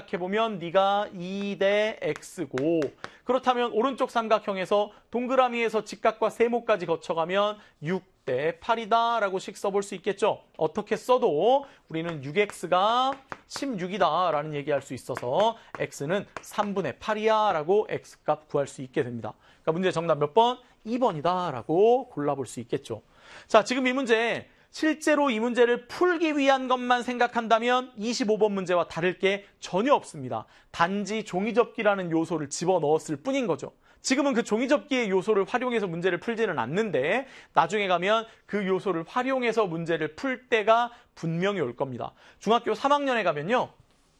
생각해보면 네가 2대 x고 그렇다면 오른쪽 삼각형에서 동그라미에서 직각과 세모까지 거쳐가면 6대 8이다 라고 식 써볼 수 있겠죠. 어떻게 써도 우리는 6x가 16이다 라는 얘기할 수 있어서 x는 3분의 8이야 라고 x값 구할 수 있게 됩니다. 그러니까 문제 정답 몇 번? 2번이다 라고 골라볼 수 있겠죠. 자, 지금 이 문제 실제로 이 문제를 풀기 위한 것만 생각한다면 25번 문제와 다를 게 전혀 없습니다. 단지 종이접기라는 요소를 집어넣었을 뿐인 거죠. 지금은 그 종이접기의 요소를 활용해서 문제를 풀지는 않는데 나중에 가면 그 요소를 활용해서 문제를 풀 때가 분명히 올 겁니다. 중학교 3학년에 가면요.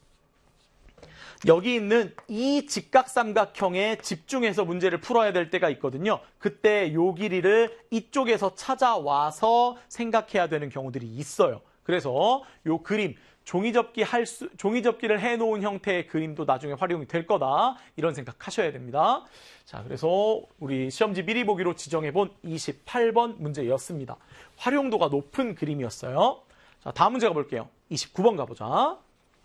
여기 있는 이 직각삼각형에 집중해서 문제를 풀어야 될 때가 있거든요. 그때 요 길이를 이쪽에서 찾아와서 생각해야 되는 경우들이 있어요. 그래서 요 그림, 종이접기를 해놓은 형태의 그림도 나중에 활용이 될 거다. 이런 생각하셔야 됩니다. 자, 그래서 우리 시험지 미리 보기로 지정해본 28번 문제였습니다. 활용도가 높은 그림이었어요. 자, 다음 문제 가볼게요. 29번 가보자.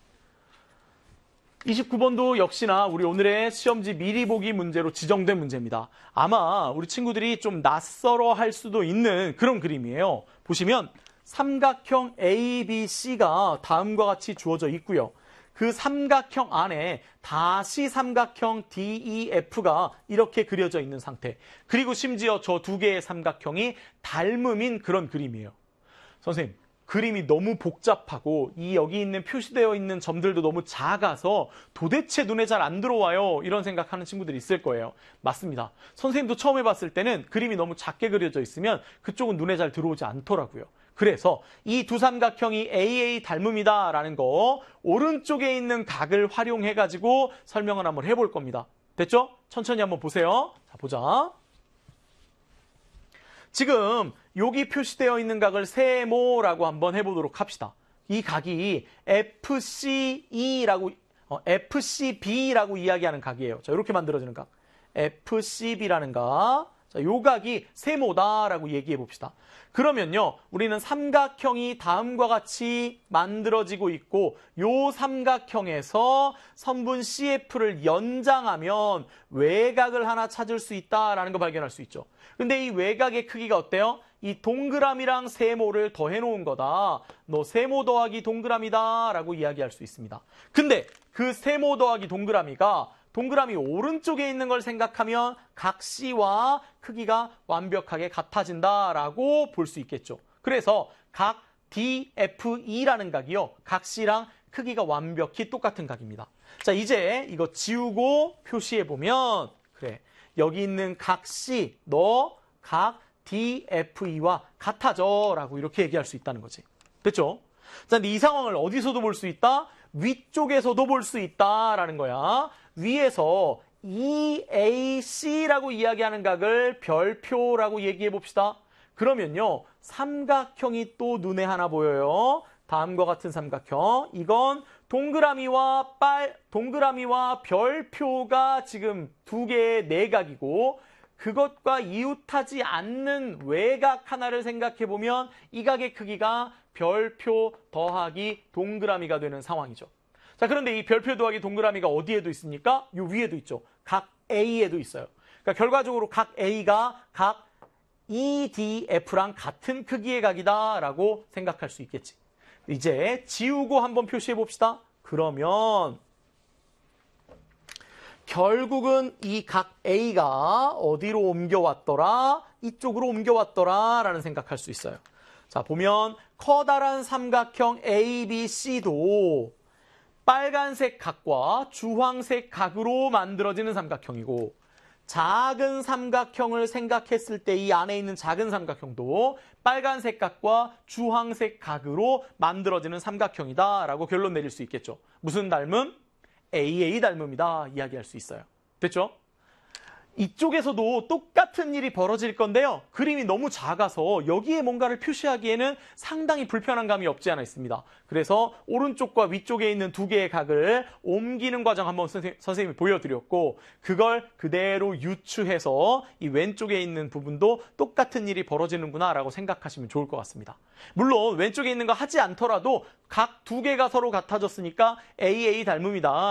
29번도 역시나 우리 오늘의 시험지 미리 보기 문제로 지정된 문제입니다. 아마 우리 친구들이 좀 낯설어 할 수도 있는 그런 그림이에요. 보시면 삼각형 ABC가 다음과 같이 주어져 있고요. 그 삼각형 안에 다시 삼각형 DEF가 이렇게 그려져 있는 상태. 그리고 심지어 저 두 개의 삼각형이 닮음인 그런 그림이에요. 선생님, 그림이 너무 복잡하고 이 여기 있는 표시되어 있는 점들도 너무 작아서 도대체 눈에 잘 안 들어와요. 이런 생각하는 친구들이 있을 거예요. 맞습니다. 선생님도 처음 해봤을 때는 그림이 너무 작게 그려져 있으면 그쪽은 눈에 잘 들어오지 않더라고요. 그래서 이 두 삼각형이 AA 닮음이다라는 거 오른쪽에 있는 각을 활용해가지고 설명을 한번 해볼 겁니다. 됐죠? 천천히 한번 보세요. 자, 보자. 지금 여기 표시되어 있는 각을 세모라고 한번 해보도록 합시다. 이 각이 FCB라고 이야기하는 각이에요. 자, 이렇게 만들어지는 각. FCB라는 각. 자, 요 각이 세모다라고 얘기해 봅시다. 그러면요, 우리는 삼각형이 다음과 같이 만들어지고 있고 요 삼각형에서 선분 CF를 연장하면 외곽을 하나 찾을 수 있다라는 거 발견할 수 있죠. 근데 이 외곽의 크기가 어때요? 이 동그라미랑 세모를 더해 놓은 거다. 너 세모 더하기 동그라미다 라고 이야기할 수 있습니다. 근데 그 세모 더하기 동그라미 오른쪽에 있는 걸 생각하면 각 C와 크기가 완벽하게 같아진다라고 볼 수 있겠죠. 그래서 각 DFE라는 각이요. 각 C랑 크기가 완벽히 똑같은 각입니다. 자, 이제 이거 지우고 표시해보면 그래, 여기 있는 각 C, 너 각 DFE와 같아져 라고 이렇게 얘기할 수 있다는 거지. 됐죠? 자, 근데 이 상황을 어디서도 볼 수 있다? 위쪽에서도 볼 수 있다라는 거야. 위에서 EAC라고 이야기하는 각을 별표라고 얘기해 봅시다. 그러면요, 삼각형이 또 눈에 하나 보여요. 다음과 같은 삼각형. 이건 동그라미와 별표가 지금 두 개의 내각이고 그것과 이웃하지 않는 외곽 하나를 생각해 보면 이 각의 크기가 별표 더하기 동그라미가 되는 상황이죠. 자, 그런데 이 별표 더하기 동그라미가 어디에도 있습니까? 요 위에도 있죠. 각 A에도 있어요. 그러니까 결과적으로 각 A가 각 EDF랑 같은 크기의 각이다라고 생각할 수 있겠지. 이제 지우고 한번 표시해 봅시다. 그러면 결국은 이 각 A가 어디로 옮겨왔더라? 이쪽으로 옮겨왔더라 라는 생각할 수 있어요. 자, 보면 커다란 삼각형 ABC도 빨간색 각과 주황색 각으로 만들어지는 삼각형이고 작은 삼각형을 생각했을 때 이 안에 있는 작은 삼각형도 빨간색 각과 주황색 각으로 만들어지는 삼각형이다 라고 결론 내릴 수 있겠죠. 무슨 닮음? AA 닮음이다 이야기할 수 있어요. 됐죠? 이쪽에서도 똑같은 일이 벌어질 건데요. 그림이 너무 작아서 여기에 뭔가를 표시하기에는 상당히 불편한 감이 없지 않아 있습니다. 그래서 오른쪽과 위쪽에 있는 두 개의 각을 옮기는 과정 한번 선생님이 보여드렸고 그걸 그대로 유추해서 이 왼쪽에 있는 부분도 똑같은 일이 벌어지는구나 라고 생각하시면 좋을 것 같습니다. 물론 왼쪽에 있는 거 하지 않더라도 각 두 개가 서로 같아졌으니까 AA 닮음이다.